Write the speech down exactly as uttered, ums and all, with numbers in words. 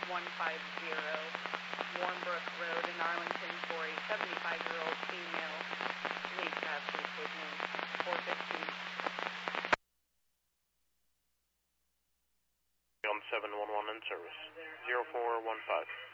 one five zero, Warmbrook Road in Arlington for a seventy-five-year-old female late traffic signal, four fifteen. seven one one in service, zero four one five.